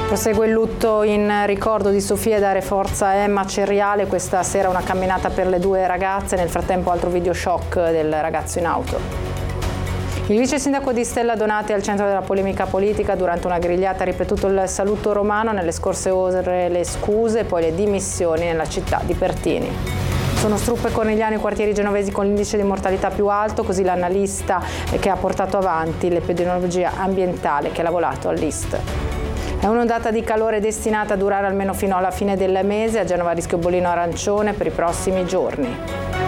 Prosegue il lutto in ricordo di Sofia, dare forza a Emma Ceriale. Questa sera una camminata per le due ragazze, nel frattempo altro video shock del ragazzo in auto. Il vice sindaco di Stella Donati è al centro della polemica politica. Durante una grigliata ha ripetuto il saluto romano, nelle scorse ore le scuse e poi le dimissioni nella città di Pertini. Sono Struppo e Cornigliano i quartieri genovesi con l'indice di mortalità più alto, così l'analista che ha portato avanti l'epidemiologia ambientale che ha lavorato all'IST. È un'ondata di calore destinata a durare almeno fino alla fine del mese. A Genova rischio bollino arancione per i prossimi giorni.